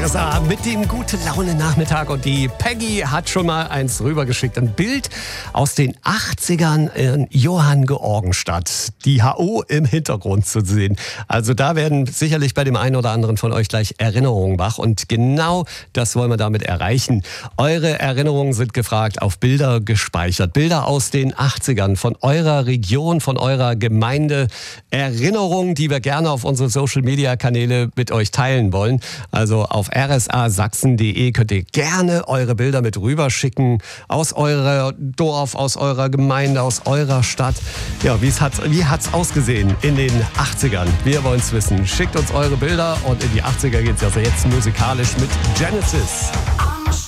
RSA mit dem Gute-Laune-Nachmittag. Und die Peggy hat schon mal eins rübergeschickt. Ein Bild aus den 80ern in Johanngeorgenstadt. Die HO im Hintergrund zu sehen. Also da werden sicherlich bei dem einen oder anderen von euch gleich Erinnerungen wach. Und genau das wollen wir damit erreichen. Eure Erinnerungen sind gefragt, auf Bilder gespeichert. Bilder aus den 80ern von eurer Region, von eurer Gemeinde. Erinnerungen, die wir gerne auf unsere Social-Media-Kanäle mit euch teilen wollen. Also auf rsasachsen.de könnt ihr gerne eure Bilder mit rüberschicken. Aus eurem Dorf, aus eurer Gemeinde, aus eurer Stadt. Ja, wie hat's ausgesehen in den 80ern? Wir wollen es wissen. Schickt uns eure Bilder und in die 80er geht's also jetzt musikalisch mit Genesis.